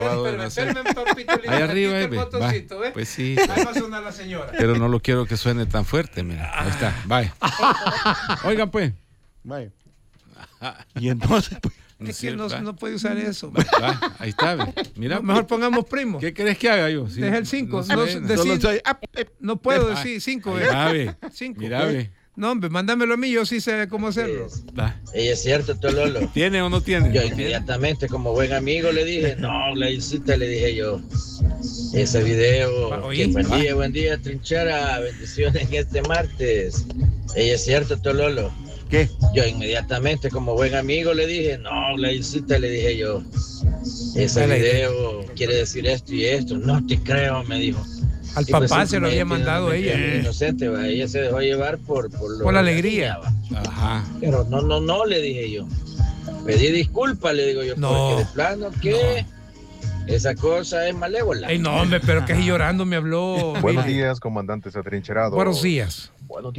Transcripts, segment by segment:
Espérame, papito lindo. Ahí arriba, el botoncito, ¿ves? Pues sí. Ahí va a sonar la señora. Pero no lo quiero que suene tan fuerte, mira. Ahí está, bye. Oigan, pues. Bye. Y entonces, pues, Es que no puede usar eso. Ahí está, ve. Mira. Mejor pongamos primo. ¿Qué querés que haga yo? Sí, Deja el 5. No, No puedo decir 5. Mira, ve. 5. Mira, ve. No, hombre, mándamelo a mí, yo sí sé cómo hacerlo. Es cierto, Tololo. ¿Tiene o no tiene? Yo inmediatamente, como buen amigo, le dije, no, la incita, le dije yo. Ese video, que buen día, Trinchera, bendiciones en este martes. Es cierto, Tololo. ¿Qué? Yo inmediatamente, como buen amigo, le dije, no, la incita, le dije yo. Ese video quiere decir esto y esto. No te creo, me dijo. Al papá se lo había mandado ella. Inocente, va. Ella se dejó llevar por la alegría. Ajá. Pero no, le dije yo. Pedí disculpas, le digo yo, porque de plano que esa cosa es malévola. Ay, no, hombre, pero que llorando me habló. Buenos días, comandantes atrincherados. Buenos días. Buenos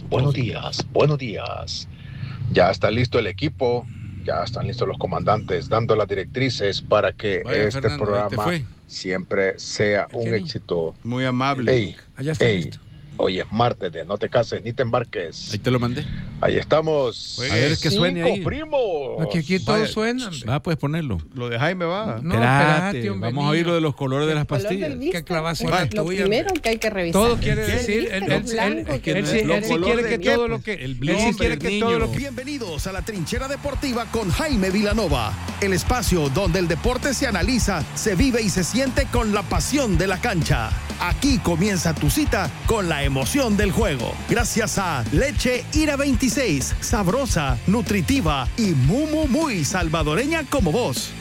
días. Ya está listo el equipo, ya están listos los comandantes dando las directrices para que Fernando, programa siempre sea un éxito. Muy amable. Allá está listo. Hoy es martes de no te cases ni te embarques. Ahí te lo mandé. Ahí estamos. A ver que suene ahí. Primos. Aquí todo suena. Puedes ponerlo. Lo de Jaime va. No, espérate, vamos a oír lo de los colores de las pastillas. Que clavas en la tuya. Lo primero que hay que revisar. Todo quiere decir, él sí quiere que todo lo que Bienvenidos a la Trinchera Deportiva con Jaime Vilanova, el espacio donde el deporte se analiza, se vive y se siente con la pasión de la cancha. Aquí comienza tu cita con la emoción del juego. Gracias a Leche Ira 26, sabrosa, nutritiva y muy salvadoreña como vos.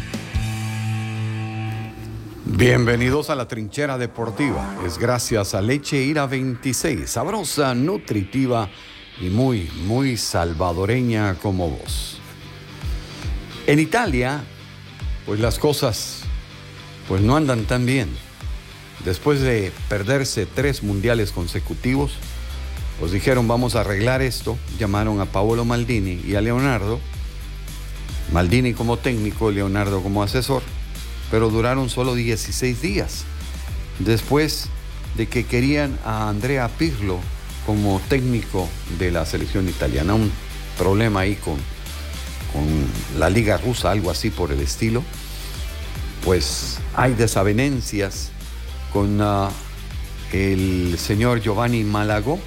Bienvenidos a la Trinchera Deportiva. Es gracias a Leche Ira 26, sabrosa, nutritiva y muy salvadoreña como vos. En Italia, pues las cosas pues no andan tan bien. Después de perderse 3 mundiales consecutivos, pues dijeron vamos a arreglar esto. Llamaron a Paolo Maldini y a Leonardo. Maldini como técnico, Leonardo como asesor. Pero duraron solo 16 días. Después de que querían a Andrea Pirlo como técnico de la selección italiana. Un problema ahí con la liga rusa, algo así por el estilo. Pues hay desavenencias con el señor Giovanni Malagò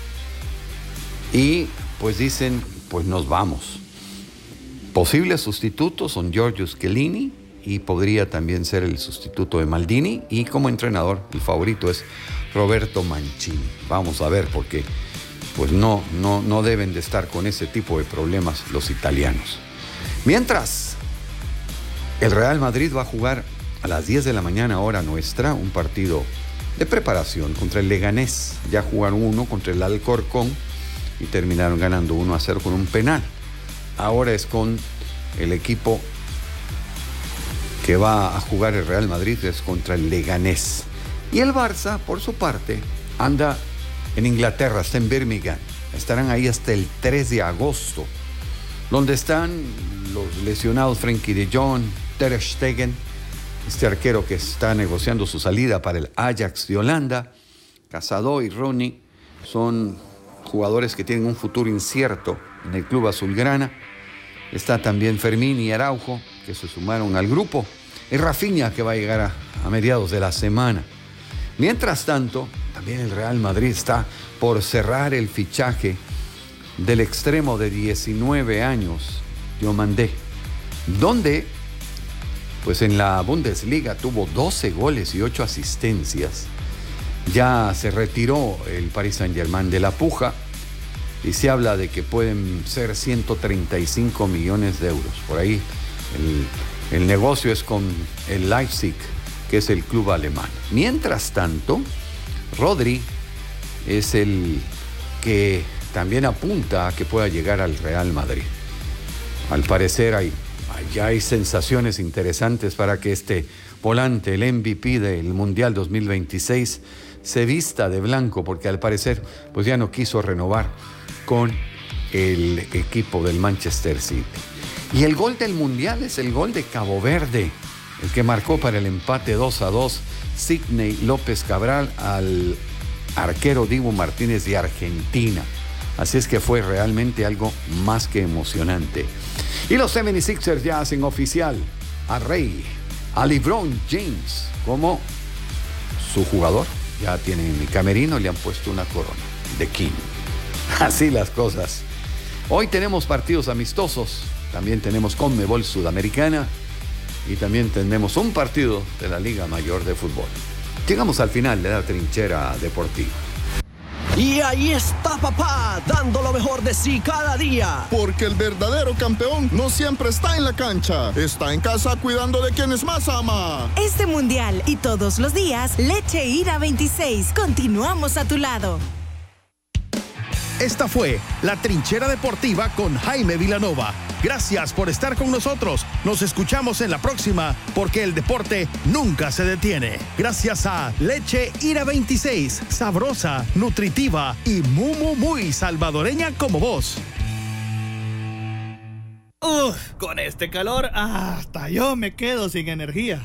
y pues dicen, pues nos vamos. Posibles sustitutos son Giorgio Chiellini y podría también ser el sustituto de Maldini, y como entrenador el favorito es Roberto Mancini. Vamos a ver, porque pues no deben de estar con ese tipo de problemas los italianos. Mientras, el Real Madrid va a jugar a las 10 de la mañana hora nuestra, un partido de preparación contra el Leganés. Ya jugaron uno contra el Alcorcón y terminaron ganando 1-0 con un penal. Ahora es con el equipo que va a jugar el Real Madrid, es contra el Leganés. Y el Barça, por su parte, anda en Inglaterra, está en Birmingham. Estarán ahí hasta el 3 de agosto, donde están los lesionados Frenkie de Jong, Ter Stegen, este arquero que está negociando su salida para el Ajax de Holanda. Casado y Rooney son jugadores que tienen un futuro incierto en el club azulgrana. Está también Fermín y Araujo, que se sumaron al grupo. Y Rafinha, que va a llegar a mediados de la semana. Mientras tanto, también el Real Madrid está por cerrar el fichaje del extremo de 19 años, Diomandé, donde pues en la Bundesliga tuvo 12 goles y 8 asistencias. Ya se retiró el Paris Saint-Germain de la puja y se habla de que pueden ser 135 millones de euros. Por ahí el negocio es con el Leipzig, que es el club alemán. Mientras tanto, Rodri es el que también apunta a que pueda llegar al Real Madrid. Al parecer ya hay sensaciones interesantes para que este volante, el MVP del Mundial 2026, se vista de blanco, porque al parecer pues ya no quiso renovar con el equipo del Manchester City. Y el gol del Mundial es el gol de Cabo Verde. el que marcó para el empate 2-2, Sidney López Cabral, al arquero Dibu Martínez de Argentina. Así es que fue realmente algo más que emocionante. Y los 76ers ya hacen oficial a LeBron James como su jugador. Ya tienen en el camerino, le han puesto una corona de King. Así las cosas. Hoy tenemos partidos amistosos, también tenemos Conmebol Sudamericana y también tenemos un partido de la Liga Mayor de Fútbol. Llegamos al final de la Trinchera Deportiva. Y ahí está papá, dando lo mejor de sí cada día. Porque el verdadero campeón no siempre está en la cancha, está en casa cuidando de quienes más ama. Este mundial y todos los días, Leche Ira 26. Continuamos a tu lado. Esta fue la Trinchera Deportiva con Jaime Vilanova. Gracias por estar con nosotros. Nos escuchamos en la próxima, porque el deporte nunca se detiene. Gracias a Leche Ira 26, sabrosa, nutritiva y muy salvadoreña como vos. Con este calor, hasta yo me quedo sin energía.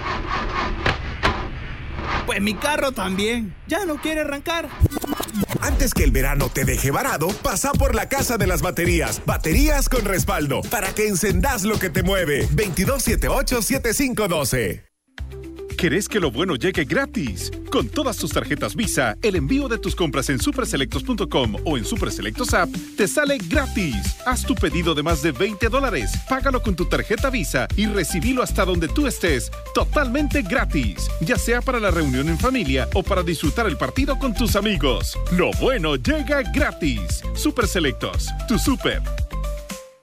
Pues mi carro también, ya no quiere arrancar. Antes que el verano te deje varado, pasa por la Casa de las Baterías. Baterías con respaldo, para que encendás lo que te mueve. 2278-7512. ¿Querés que lo bueno llegue gratis? Con todas tus tarjetas Visa, el envío de tus compras en superselectos.com o en Superselectos App te sale gratis. Haz tu pedido de más de $20, págalo con tu tarjeta Visa y recibilo hasta donde tú estés, totalmente gratis. Ya sea para la reunión en familia o para disfrutar el partido con tus amigos. Lo bueno llega gratis. Superselectos, tu super.